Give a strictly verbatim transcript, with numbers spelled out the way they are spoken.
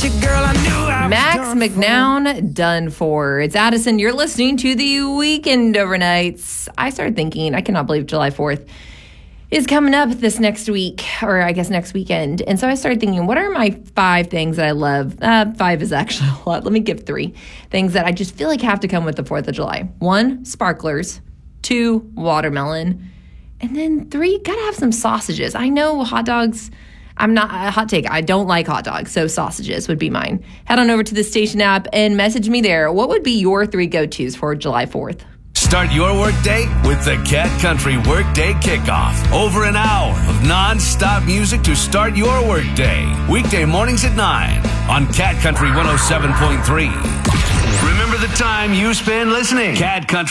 you, girl, I knew I was Max done McNown, done for. It's Addison. You're listening to the Weekend Overnights. I started thinking, I cannot believe July fourth is coming up this next week, or I guess next weekend. And so I started thinking, what are my five things that I love? Uh, five is actually a lot. Let me give three things that I just feel like have to come with the fourth of July. One, sparklers. Two, watermelon. And then three, gotta have some sausages. I know hot dogs, I'm not a hot take. I don't like hot dogs, so sausages would be mine. Head on over to the station app and message me there. What would be your three go-tos for July fourth? Start your workday with the Cat Country Workday Kickoff. Over an hour of non-stop music to start your workday. Weekday mornings at nine on Cat Country one oh seven point three. Remember the time you spend listening. Cat Country.